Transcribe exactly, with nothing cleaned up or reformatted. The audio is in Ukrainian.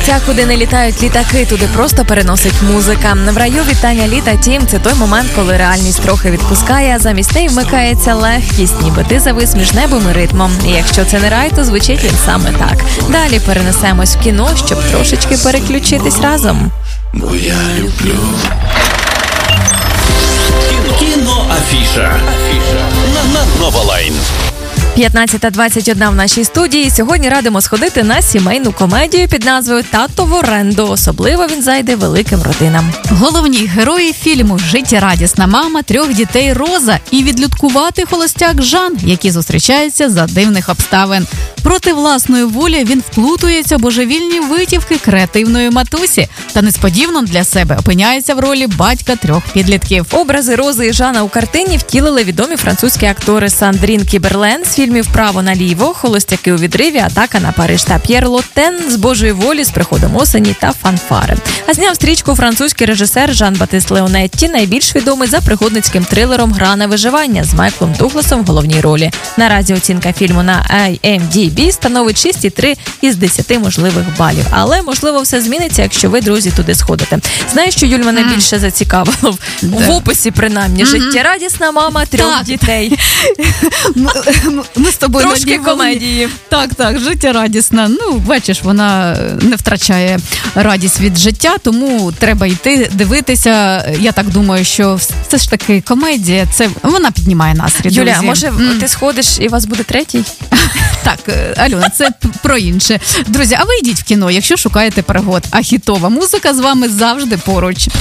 Місця, куди не літають літаки, туди просто переносить музика. В раю вітання літа, тім, це той момент, коли реальність трохи відпускає, а замість неї вмикається легкість, ніби ти завис між небом і ритмом. І якщо це не рай, то звучить він саме так. Далі перенесемось в кіно, щоб трошечки переключитись разом. Бо я люблю. Кіно. Кіноафіша. Афіша. На, на Новолайн. п'ятнадцята двадцять одна в нашій студії. Сьогодні радимо сходити на сімейну комедію під назвою «Тато в оренду». Особливо він зайде великим родинам. Головні герої фільму – життєрадісна мама трьох дітей Роза і відлюдкуватий холостяк Жан, які зустрічаються за дивних обставин. Проти власної волі він вплутується в божевільні витівки креативної матусі та несподівано для себе опиняється в ролі батька трьох підлітків. Образи Рози і Жана у картині втілили відомі французькі актори Сандрін Кіберлен з фільмів «Право-наліво», «Холостяки у відриві», «Атака на Париж» та П'єр Лотен з «Божої волі», «З приходом осені» та «Фанфари». А зняв стрічку французький режисер Жан-Батист Леонетті, найбільш відомий за пригодницьким трилером «Гра на виживання» з Майклом Дугласом в головній ролі. Наразі оцінка фільму на ай ем ді бі становить шість цілих три із десяти можливих балів. Але, можливо, все зміниться, якщо ви, друзі, туди сходите. Знаєш, що, Юль, мене mm. більше зацікавило? В описі, принаймні. Mm-hmm. Життєрадісна мама трьох так. дітей. Ми з тобою трошки комедії. Так, так, життєрадісна. Ну, бачиш, вона не втрачає радість від життя, тому треба йти, дивитися. Я так думаю, що все ж таки комедія, це вона піднімає настрій, друзі. Юля, може mm. ти сходиш і у вас буде третій? Так, Альона, це про інше. Друзі, а ви йдіть в кіно, якщо шукаєте пригод. А хітова музика з вами завжди поруч.